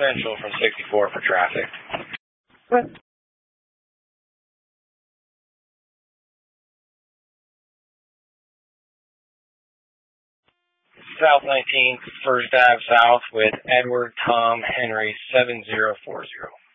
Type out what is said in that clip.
Central from 64 for traffic. What? South 19th, First Ave South with Edward Tom Henry 7040.